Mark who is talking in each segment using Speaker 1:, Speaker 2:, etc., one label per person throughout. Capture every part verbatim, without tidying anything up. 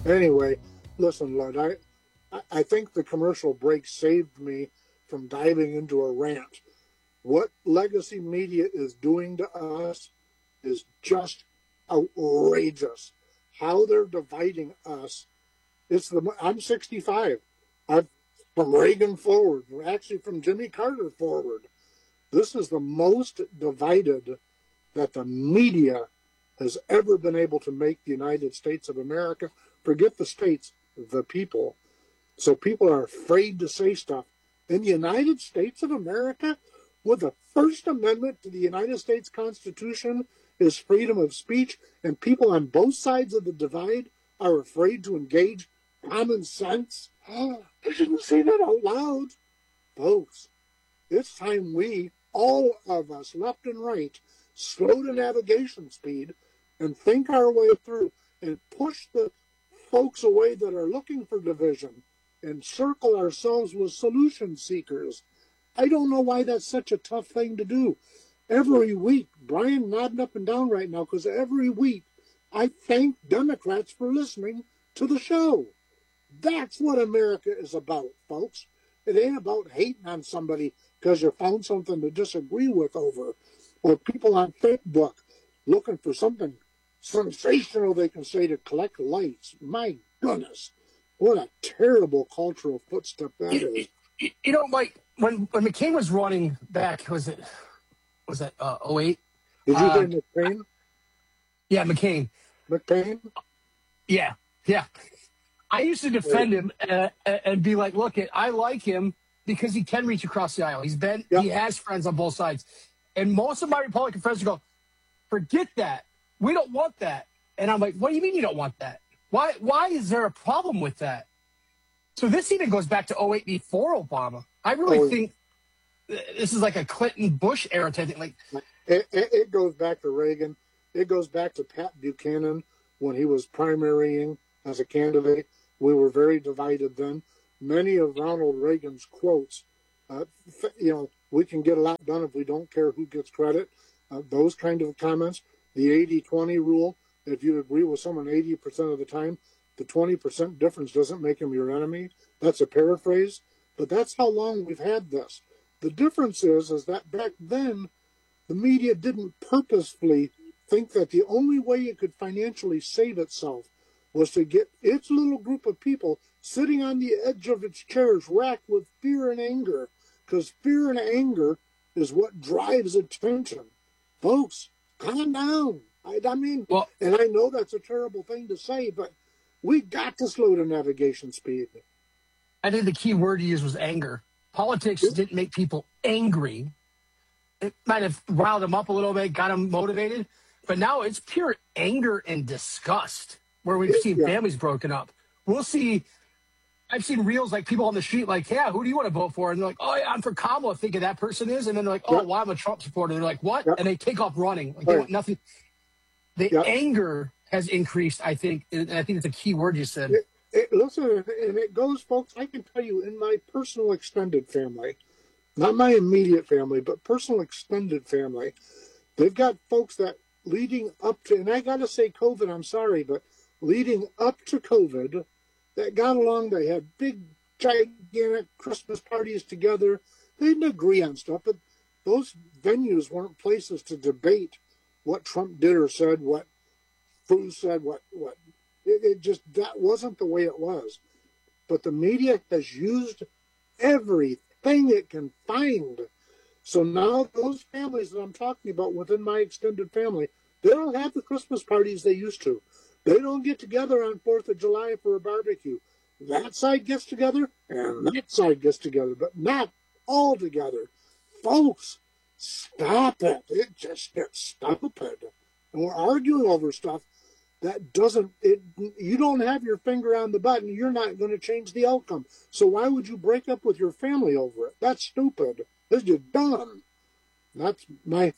Speaker 1: Anyway, listen, Lud, I, I think the commercial break saved me from diving into a rant. What legacy media is doing to us is just outrageous. How they're dividing us. It's the I'm sixty-five. I've from Reagan forward, actually from Jimmy Carter forward. This is the most divided that the media has ever been able to make the United States of America. Forget the states, the people. So people are afraid to say stuff. In the United States of America, with the First Amendment to the United States Constitution is freedom of speech, and people on both sides of the divide are afraid to engage common sense. I shouldn't say that out loud. Folks, it's time we, all of us, left and right, slow to navigation speed and think our way through and push the folks away that are looking for division and circle ourselves with solution seekers. I don't know why that's such a tough thing to do. Every week, Brian nodding up and down right now, because every week I thank Democrats for listening to the show. That's what America is about, folks. It ain't about hating on somebody because you found something to disagree with over, or people on Facebook looking for something sensational they can say to collect likes. My goodness, what a terrible cultural footstep that
Speaker 2: you,
Speaker 1: is.
Speaker 2: You, you know, Mike, when, when McCain was running back, was it was that uh, oh eight?
Speaker 1: Did you
Speaker 2: uh,
Speaker 1: say McCain?
Speaker 2: Yeah, McCain.
Speaker 1: McCain?
Speaker 2: Yeah, yeah. I used to defend him uh, and be like, look, I like him because he can reach across the aisle. He's been, yep. He has friends on both sides. And most of my Republican friends go, forget that. We don't want that. And I'm like, what do you mean you don't want that? Why Why is there a problem with that? So this even goes back to oh eight before Obama. I really oh, think this is like a Clinton-Bush era type thing. Like,
Speaker 1: it, it, it goes back to Reagan. It goes back to Pat Buchanan when he was primarying as a candidate. We were very divided then. Many of Ronald Reagan's quotes, uh, you know, we can get a lot done if we don't care who gets credit. Uh, those kind of comments. The eighty twenty rule, if you agree with someone eighty percent of the time, the twenty percent difference doesn't make him your enemy. That's a paraphrase, but that's how long we've had this. The difference is, is that back then, the media didn't purposefully think that the only way it could financially save itself was to get its little group of people sitting on the edge of its chairs, racked with fear and anger, because fear and anger is what drives attention. Folks, calm down. I, I mean, well, and I know that's a terrible thing to say, but we got to slow to navigation speed.
Speaker 2: I think the key word you used was anger. Politics it, didn't make people angry. It might have riled them up a little bit, got them motivated, but now it's pure anger and disgust where we've seen yeah. families broken up. We'll see, I've seen reels like people on the street like, yeah, who do you want to vote for? And they're like, oh, yeah, I'm for Kamala, thinking that person is. And then they're like, oh, yep. well, I'm a Trump supporter. And they're like, what? Yep. And they take off running. Like, they right. want nothing. The yep. anger has increased, I think, and I think it's a key word you said.
Speaker 1: It, it, listen, and it goes, folks, I can tell you in my personal extended family, not my immediate family, but personal extended family, they've got folks that leading up to, and I got to say COVID, I'm sorry, but leading up to COVID, that got along. They had big, gigantic Christmas parties together. They didn't agree on stuff, but those venues weren't places to debate what Trump did or said, what Cruz said, what, what. It, it just, that wasn't the way it was. But the media has used everything it can find. So now those families that I'm talking about within my extended family, they don't have the Christmas parties they used to. They don't get together on fourth of July for a barbecue. That side gets together and that side gets together, but not all together. Folks, stop it. It just gets stupid. And we're arguing over stuff that doesn't, it. You don't have your finger on the button. You're not going to change the outcome. So why would you break up with your family over it? That's stupid. This is just dumb. That's my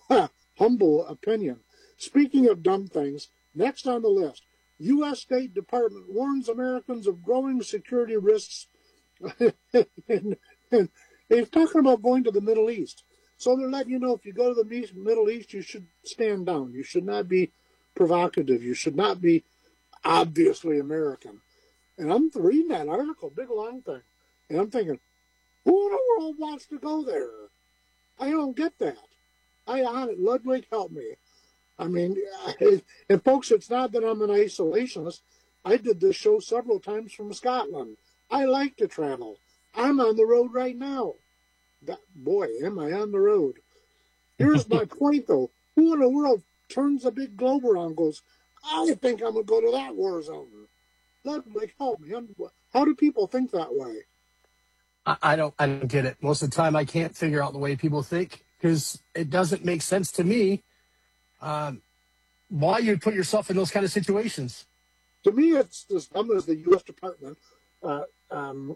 Speaker 1: humble opinion. Speaking of dumb things, next on the list, U S State Department warns Americans of growing security risks. and, and it's talking about going to the Middle East. So they're letting you know if you go to the Middle East, you should stand down. You should not be provocative. You should not be. obviously American. And I'm reading that article, big long thing, and I'm thinking, who in the world wants to go there? I don't get that. I on it, Ludwig, help me. I mean, and folks, it's not that I'm an isolationist. I did this show several times from Scotland. I like to travel. I'm on the road right now. That, boy, am I on the road. Here's my point, though. Who in the world turns a big globe around and goes, I think I'm going to go to that war zone? Ludwig, help me. How do people think that way?
Speaker 2: I, I don't I don't get it. Most of the time, I can't figure out the way people think because it doesn't make sense to me um, why you'd put yourself in those kind of situations.
Speaker 1: To me, it's as dumb as the U S Department, uh, um,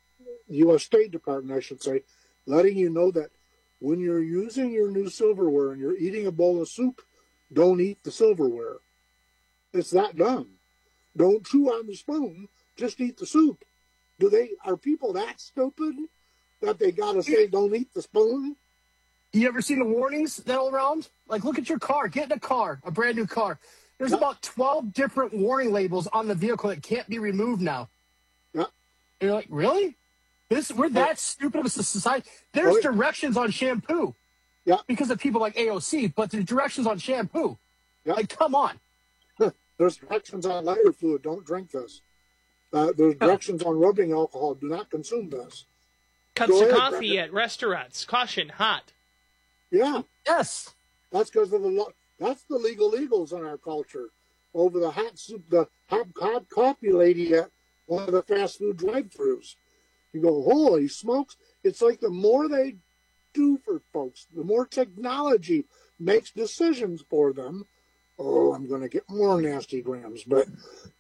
Speaker 1: U S State Department, I should say, letting you know that when you're using your new silverware and you're eating a bowl of soup, don't eat the silverware. It's that dumb. Don't chew on the spoon, just eat the soup. Do they, are people that stupid that they got to say don't eat the spoon?
Speaker 2: You ever seen the warnings that all around? Like, look at your car. Get in a car, a brand new car. There's
Speaker 1: Yeah.
Speaker 2: about twelve different warning labels on the vehicle that can't be removed now.
Speaker 1: Yeah.
Speaker 2: And you're like, really? This We're that stupid of a society. There's
Speaker 1: Oh, yeah.
Speaker 2: directions on shampoo.
Speaker 1: Yeah.
Speaker 2: Because of people like A O C, but there's directions on shampoo.
Speaker 1: Yeah.
Speaker 2: Like, come on.
Speaker 1: There's directions on lighter fluid, don't drink this. Uh, there's directions on rubbing alcohol, do not consume this.
Speaker 3: Cups
Speaker 1: Go
Speaker 3: of
Speaker 1: ahead,
Speaker 3: coffee
Speaker 1: Brenda.
Speaker 3: at restaurants. Caution, hot.
Speaker 1: Yeah,
Speaker 2: Yes.
Speaker 1: that's because of the lo- that's the legal legals in our culture. Over the hot soup, the hot, hot coffee lady at one of the fast food drive-thrus. You go, holy smokes! It's like the more they do for folks, the more technology makes decisions for them. Oh, I'm going to get more nasty grams, but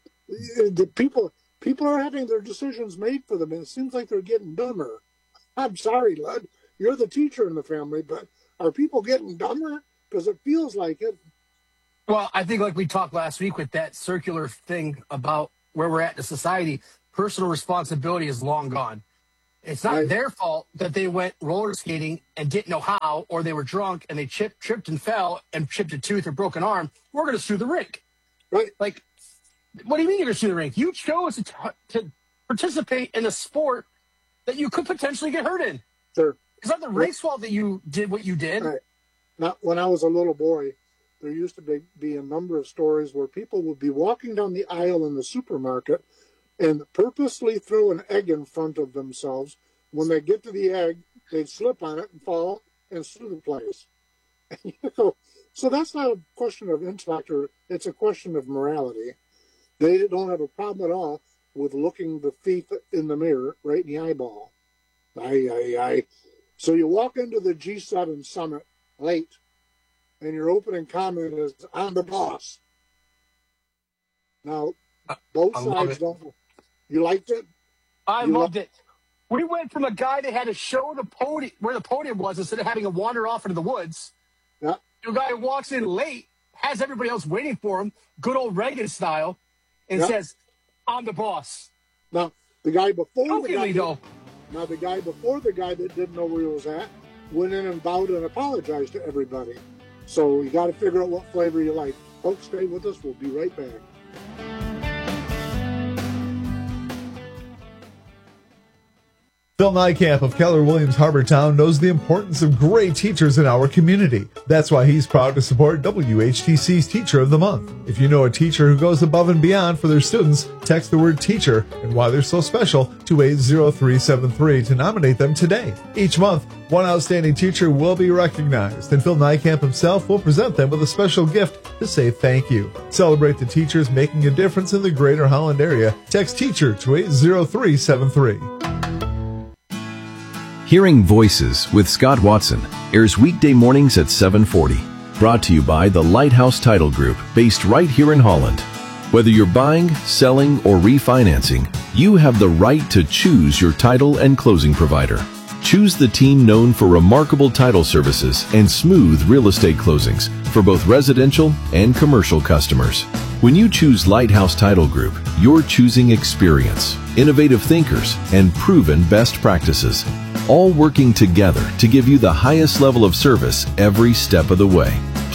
Speaker 1: the people people are having their decisions made for them, and it seems like they're getting dumber. I'm sorry, Lud, you're the teacher in the family, but are people getting dumber? Because it feels like it.
Speaker 2: Well, I think like we talked last week with that circular thing about where we're at in society, personal responsibility is long gone. It's not
Speaker 1: Right.
Speaker 2: their fault that they went roller skating and didn't know how, or they were drunk and they chipped, tripped and fell and chipped a tooth or broke an arm. We're going to sue the rink.
Speaker 1: Right.
Speaker 2: Like, what do you mean you're going to sue the rink? You chose to, t- to participate in a sport that you could potentially get hurt in.
Speaker 1: Sure.
Speaker 2: It's not the rink's fault that you did what you did.
Speaker 1: Right. Now, when I was a little boy, there used to be, be a number of stories where people would be walking down the aisle in the supermarket and purposely throw an egg in front of themselves. When they get to the egg, they'd slip on it and fall and sue the place. You know, so that's not a question of intellect, or it's a question of morality. They don't have a problem at all with looking the thief in the mirror right in the eyeball. Aye, aye, aye. So you walk into the G seven summit late, and your opening comment is, I'm the boss. Now, both
Speaker 2: I love
Speaker 1: sides
Speaker 2: it.
Speaker 1: don't. You liked it?
Speaker 2: I
Speaker 1: You
Speaker 2: loved
Speaker 1: lo-
Speaker 2: it. We went from a guy that had to show the podium where the podium was instead of having to wander off into the woods
Speaker 1: Yeah.
Speaker 2: to a guy who walks in late, has everybody else waiting for him, good old Reagan style, and
Speaker 1: Yeah.
Speaker 2: says, I'm the boss.
Speaker 1: Now, the guy before the
Speaker 2: Jokingly,
Speaker 1: guy,
Speaker 2: though.
Speaker 1: now the guy before the guy that didn't know where he was at went in and bowed and apologized to everybody. So you got to figure out what flavor you like. Folks, stay with us. We'll be right back.
Speaker 4: Phil Nykamp of Keller Williams Harbortown knows the importance of great teachers in our community. That's why he's proud to support W H T C's Teacher of the Month. If you know a teacher who goes above and beyond for their students, text the word teacher and why they're so special to eight zero three seven three to nominate them today. Each month, one outstanding teacher will be recognized, and Phil Nykamp himself will present them with a special gift to say thank you. Celebrate the teachers making a difference in the greater Holland area. Text teacher to eight zero three seven three.
Speaker 5: Hearing Voices with Scott Watson airs weekday mornings at seven forty. Brought to you by the Lighthouse Title Group, based right here in Holland. Whether you're buying, selling, or refinancing, you have the right to choose your title and closing provider. Choose the team known for remarkable title services and smooth real estate closings for both residential and commercial customers. When you choose Lighthouse Title Group, you're choosing experience, innovative thinkers, and proven best practices, all working together to give you the highest level of service every step of the way. Plus,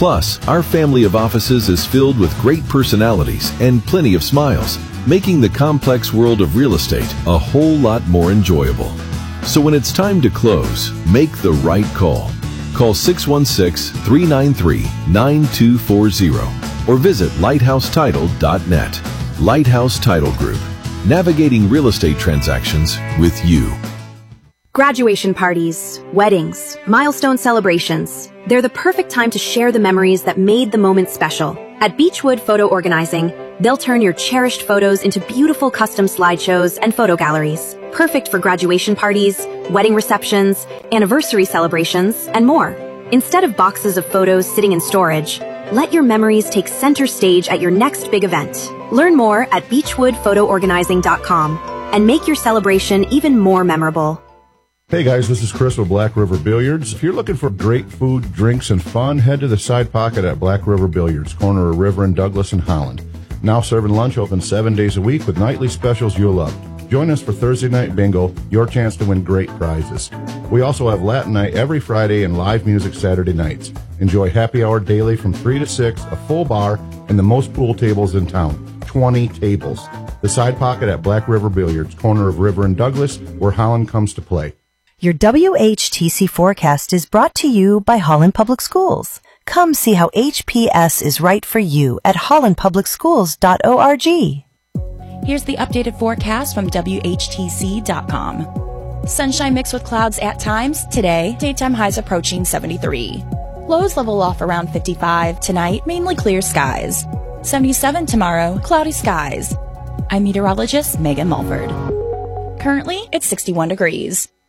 Speaker 5: Plus, our family of offices is filled with great personalities and plenty of smiles, making the complex world of real estate a whole lot more enjoyable. So when it's time to close, make the right call. Call six one six, three nine three, nine two four zero or visit lighthouse title dot net. Lighthouse Title Group, navigating real estate transactions with you.
Speaker 6: Graduation parties, weddings, milestone celebrations. They're the perfect time to share the memories that made the moment special. At Beechwood Photo Organizing, they'll turn your cherished photos into beautiful custom slideshows and photo galleries. Perfect for graduation parties, wedding receptions, anniversary celebrations, and more. Instead of boxes of photos sitting in storage, let your memories take center stage at your next big event. Learn more at beechwood photo organizing dot com and make your celebration even more memorable.
Speaker 7: Hey guys, this is Chris with Black River Billiards. If you're looking for great food, drinks, and fun, head to the Side Pocket at Black River Billiards, corner of River and Douglas in Holland. Now serving lunch open seven days a week with nightly specials you'll love. Join us for Thursday Night Bingo, your chance to win great prizes. We also have Latin Night every Friday and live music Saturday nights. Enjoy happy hour daily from three to six, a full bar, and the most pool tables in town, twenty tables. The Side Pocket at Black River Billiards, corner of River and Douglas, where Holland comes to play.
Speaker 8: Your W H T C forecast is brought to you by Holland Public Schools. Come see how H P S is right for you at holland public schools dot org.
Speaker 9: Here's the updated forecast from W H T C dot com. Sunshine mixed with clouds at times. Today, daytime highs approaching seventy-three. Lows level off around fifty-five. Tonight, mainly clear skies. seventy-seven tomorrow, cloudy skies. I'm meteorologist Megan Mulford. Currently, it's sixty-one degrees.